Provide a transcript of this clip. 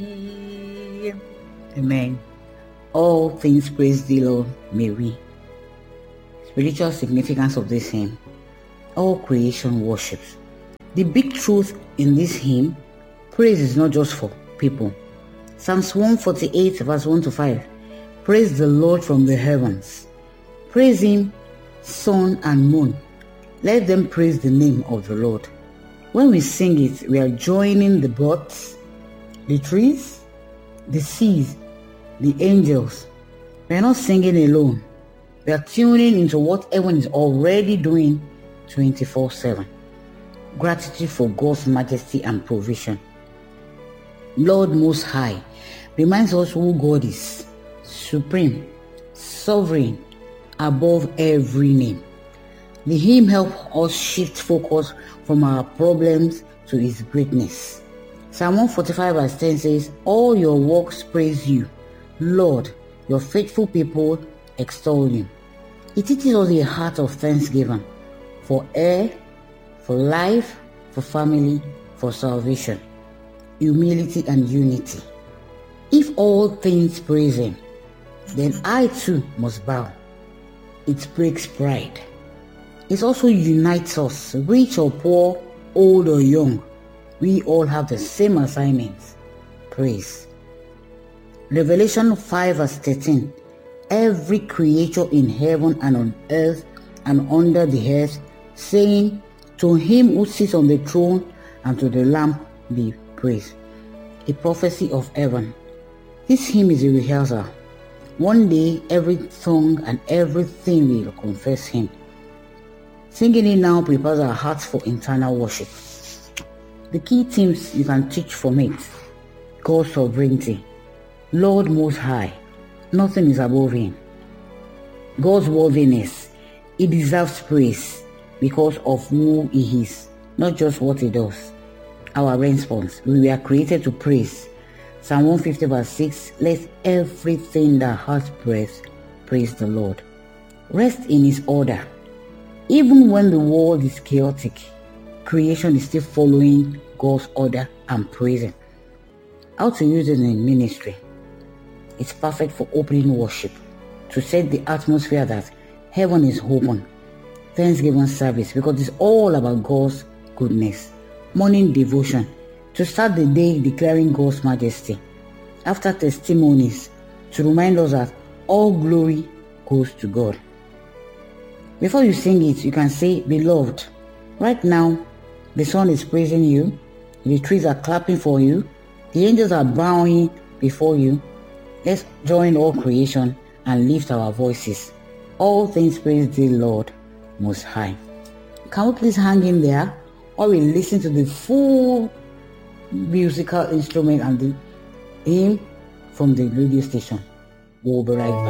Amen. All things praise thee, Lord, may we. Spiritual significance of this hymn. All creation worships. The big truth in this hymn, praise is not just for people. Psalms 148 verse 1 to 5. Praise the Lord from the heavens. Praise him, sun and moon. Let them praise the name of the Lord. When we sing it, we are joining the birds, the trees, the seas, the angels. We are not singing alone. We are tuning into what heaven is already doing 24/7. Gratitude for God's majesty and provision. Lord Most High reminds us who God is, supreme, sovereign, above every name. The hymn helps us shift focus from our problems to his greatness. Psalm 145 verse 10 says, all your works praise you, Lord, your faithful people extol you. It teaches us a heart of thanksgiving for air, for life, for family, for salvation, humility and unity. If all things praise him, then I too must bow. It breaks pride. It also unites us, rich or poor, old or young. We all have the same assignments. Praise. Revelation 5 verse 13. Every creature in heaven and on earth and under the earth, saying, to him who sits on the throne and to the Lamb be praise. A prophecy of heaven. This hymn is a rehearsal. One day every tongue and everything will confess him. Singing it now prepares our hearts for internal worship. The key themes you can teach from it. God's sovereignty. Lord Most High. Nothing is above him. God's worthiness. He deserves praise because of who he is, not just what he does. Our response. We were created to praise. Psalm 150 verse 6. Let everything that has breath praise the Lord. Rest in his order. Even when the world is chaotic, creation is still following God's order and praising. How to use it in ministry. It's perfect for opening worship, to set the atmosphere that heaven is open. Thanksgiving service, because it's all about God's goodness. Morning devotion, to start the day declaring God's majesty. After testimonies, to remind us that all glory goes to God. Before you sing it, you can say, beloved, right now, the sun is praising you, the trees are clapping for you, the angels are bowing before you. Let's join all creation and lift our voices. All things praise thee, Lord Most High. Can we please hang in there while we listen to the full musical instrument and the hymn from the radio station? We'll be right back.